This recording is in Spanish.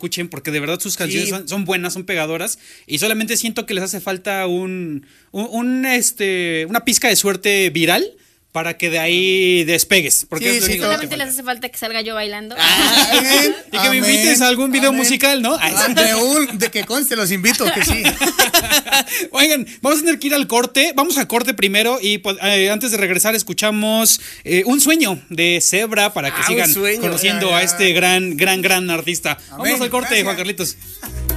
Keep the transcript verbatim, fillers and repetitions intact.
escuchen porque de verdad sus canciones Sí. son, son buenas, son pegadoras y solamente siento que les hace falta un, un, un, este, una pizca de suerte viral para que de ahí despegues. Porque Sí, es lo sí, único que te Solamente les falta. hace falta que salga yo bailando. Amén, Y que me amén, invites a algún video amén. musical, ¿no? Ay, Ah, de, un- de que conste, los invito, que sí. Oigan, vamos a tener que ir al corte. Vamos al corte primero y pues, eh, antes de regresar escuchamos eh, Un Sueño de Zebra para que Ah, Un sigan Sueño, conociendo ya, ya. a este gran, gran, gran artista. Amén, Vamos al corte, gracias. Juan Carlitos.